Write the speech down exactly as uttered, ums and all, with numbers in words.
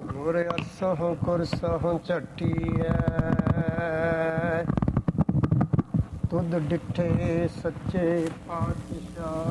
ਗੁਰ ਅਸਹੁ ਕੁਰਸਹੁ ਝਟੀਐ, ਤੁਧ ਡਿਠੇ ਸੱਚੇ ਪਾਤਸ਼ਾਹ।